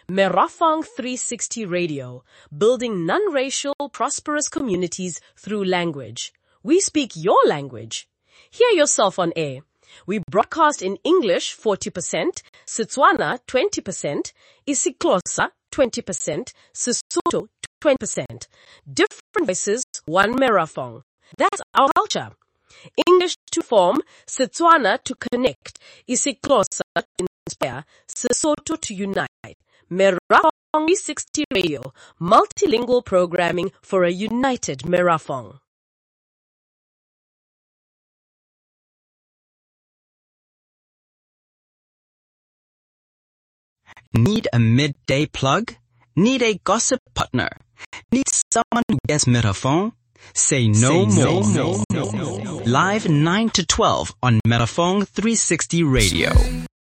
Merafong 360 Radio, building non-racial, prosperous communities through language. We speak your language. Hear yourself on air. We broadcast in English 40%, Setswana 20%, isiXhosa 20%, Sesotho 20%. Different voices, one Merafong. That's our culture. English to form, Setswana to connect, isiXhosa to inspire, Sesotho to unite. Merafong 360 Radio, multilingual programming for a united Merafong. Need a midday plug? Need a gossip partner? Need someone who gets Merafong? Say no more. Live 9 to 12 on Merafong 360 Radio.